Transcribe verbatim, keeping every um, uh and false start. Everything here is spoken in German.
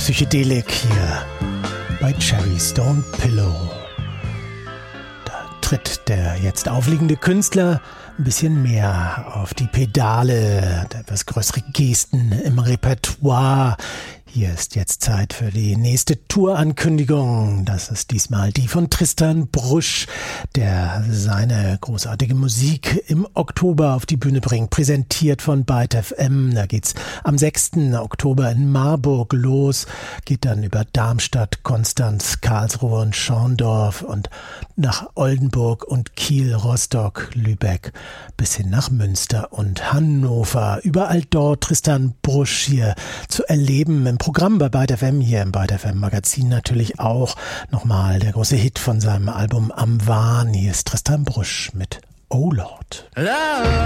Psychedelik hier bei Cherry Stone Pillow. Da tritt der jetzt aufliegende Künstler ein bisschen mehr auf die Pedale, hat etwas größere Gesten im Repertoire. Hier ist jetzt Zeit für die nächste Tourankündigung. Das ist diesmal die von Tristan Brusch, der seine großartige Musik im Oktober auf die Bühne bringt, präsentiert von Byte F M. Da geht's am sechsten Oktober in Marburg los, geht dann über Darmstadt, Konstanz, Karlsruhe und Schorndorf und nach Oldenburg und Kiel, Rostock, Lübeck bis hin nach Münster und Hannover. Überall dort Tristan Brusch hier zu erleben im Programm bei Byte F M, hier im Byte F M Magazin natürlich auch. Nochmal der große Hit von seinem Album Am Wahn. Hier ist Tristan Brusch mit Oh Lord.